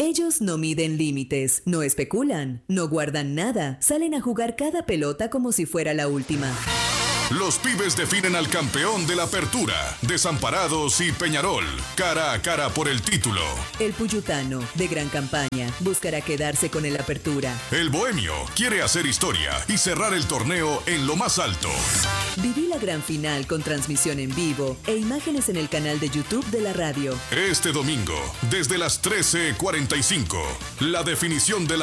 Ellos no miden límites, no especulan, no guardan nada, salen a jugar cada pelota como si fuera la última. Los pibes definen al campeón de la apertura, Desamparados y Peñarol, cara a cara por el título. El Puyutano, de gran campaña, buscará quedarse con el apertura. El Bohemio quiere hacer historia y cerrar el torneo en lo más alto. Viví la gran final con transmisión en vivo e imágenes en el canal de YouTube de la radio. Este domingo, desde las 13:45, la definición de la